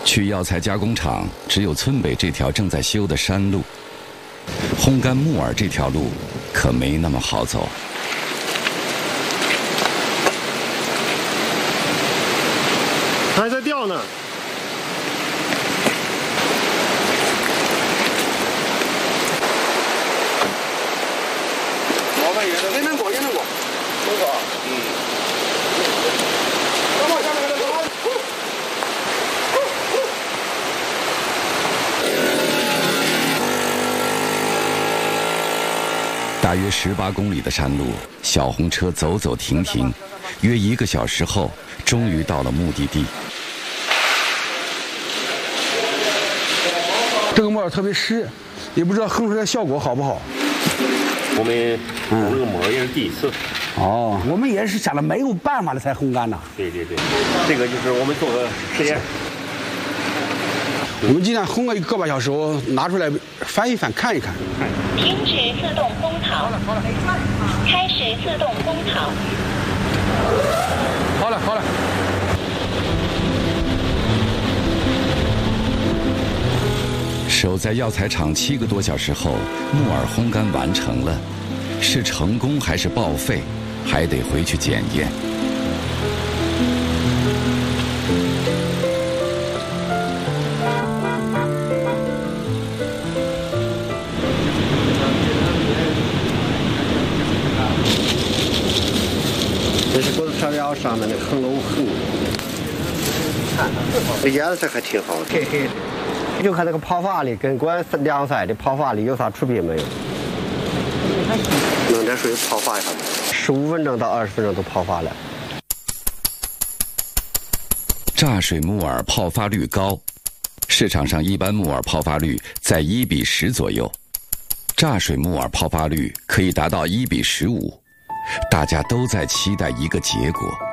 去药材加工厂，只有村北这条正在修的山路。烘干木耳这条路可没那么好走。 还在掉呢。 老板也能过，也能过。能过。 大约18公里的山路，小红车走走停停，约1个小时后，终于到了目的地。 这个木耳特别湿，也不知道烘出来效果好不好。 我们这个木耳也是第一次。 哦，我们也是想着没有办法了才烘干的。 对，这个就是我们做的实验。 我们今天烘个个把小时，我拿出来翻一翻看一看。 停止自动烘陶，开始自动烘陶。 好了。 守在药材厂7个多小时后，木耳烘干完成了，是成功还是报废，还得回去检验。 这是锅子调料上面的横漏横，这颜色还挺好的。嘿嘿，就看这个泡发力跟管凉菜的泡发力有啥区别没有？弄点水泡发一下，15分钟到20分钟都泡发了。 榨水木耳泡发率高，市场上一般木耳泡发率在1:10左右，榨水木耳泡发率可以达到1:15。大家都在期待一个结果。